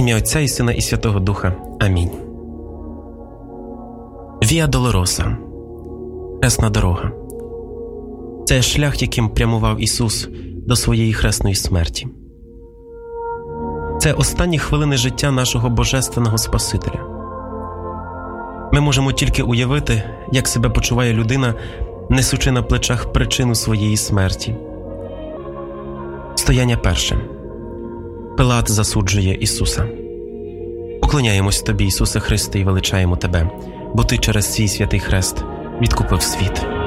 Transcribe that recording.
ім'я Отця і Сина і Святого Духа. Амінь. Віа Долороса – хресна дорога. Це шлях, яким прямував Ісус до своєї хресної смерті. Це останні хвилини життя нашого Божественного Спасителя. Ми можемо тільки уявити, як себе почуває людина, несучи на плечах причину своєї смерті. Стояння перше. Пилат засуджує Ісуса. Поклоняємось Тобі, Ісусе Христе, і величаємо Тебе, бо Ти через свій святий хрест відкупив світ.